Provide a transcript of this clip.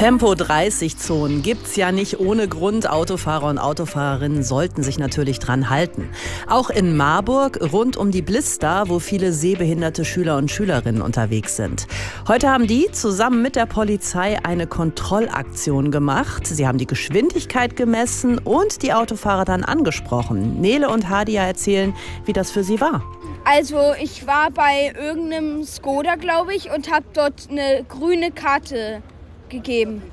Tempo-30-Zonen gibt's ja nicht ohne Grund. Autofahrer und Autofahrerinnen sollten sich natürlich dran halten. Auch in Marburg rund um die Blister, wo viele sehbehinderte Schüler und Schülerinnen unterwegs sind. Heute haben die zusammen mit der Polizei eine Kontrollaktion gemacht. Sie haben die Geschwindigkeit gemessen und die Autofahrer dann angesprochen. Nele und Hadia erzählen, wie das für sie war. Also ich war bei irgendeinem Skoda, glaube ich, und habe dort eine grüne Karte gegeben.